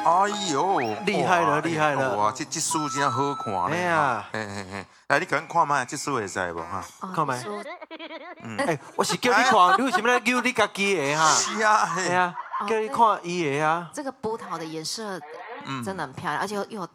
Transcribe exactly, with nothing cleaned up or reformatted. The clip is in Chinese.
哎呦， 厉害了厉害了哇，这这书真好看呢。 哎呀， 嘿嘿嘿，来，你赶快看卖，这书会使无哈？ 看麦。 嗯， 哎，我是叫你看，你为什么来叫你家己的哈？ 是啊，嘿。 哎呀，叫你看伊的啊。 这个葡萄的颜色真的很漂亮，而且又有